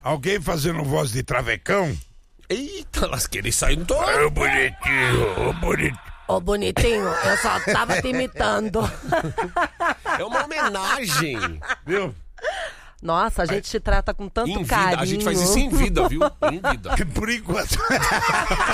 Alguém fazendo voz de travecão? Eita, lasqueira, isso aí não tô... Ô, bonitinho, ô, bonitinho. Ô, bonitinho, eu só tava te imitando. É uma homenagem, Viu? Nossa, a gente te trata com tanto em vida. carinho. A gente faz isso em vida, viu? Em vida. Por enquanto.